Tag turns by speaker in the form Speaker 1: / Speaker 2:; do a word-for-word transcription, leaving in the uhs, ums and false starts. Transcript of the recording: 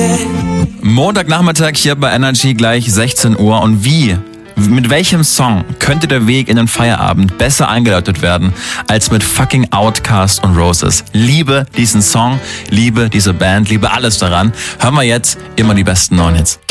Speaker 1: Montagnachmittag hier bei Energy, gleich sechzehn Uhr. Und wie, mit welchem Song könnte der Weg in den Feierabend besser eingeläutet werden, als mit fucking Outkast und Roses? Liebe diesen Song, liebe diese Band, liebe alles daran. Hören wir jetzt immer die besten neuen Hits.